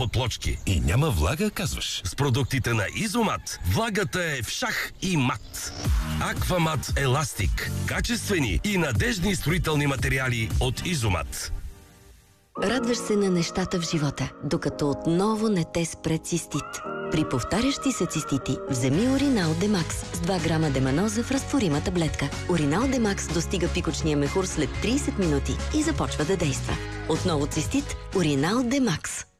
подплочки. И няма влага, казваш? С продуктите на Изомат влагата е в шах и мат. Аквамат Еластик. Качествени и надеждни строителни материали от Изомат. Радваш се на нещата в живота, докато отново не те спре цистит. При повтарящи се цистити, вземи Уринал Демакс с 2 грама деманоза в разтворима таблетка. Уринал Демакс достига пикочния мехур след 30 минути и започва да действа. Отново цистит, Уринал Демакс.